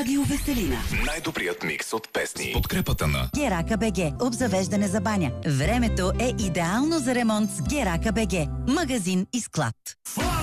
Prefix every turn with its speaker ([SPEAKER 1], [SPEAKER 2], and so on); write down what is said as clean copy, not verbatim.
[SPEAKER 1] Радио Веселина.
[SPEAKER 2] Най-добрият микс от песни. С подкрепата на
[SPEAKER 3] Герака БГ. Обзавеждане за баня. Времето е идеално за ремонт с Герака БГ. Магазин и склад.